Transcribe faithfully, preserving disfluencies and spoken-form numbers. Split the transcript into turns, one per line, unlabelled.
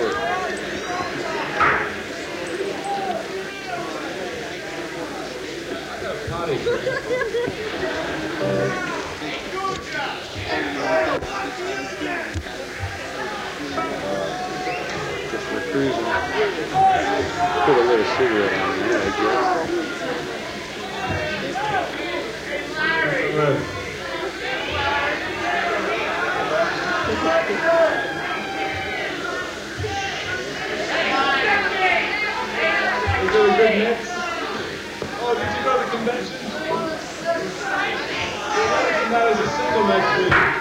short. Just for cruising. Put a little cigarette on there, I guess.
Really good mix. Oh, did you go to the convention? That is a single next week.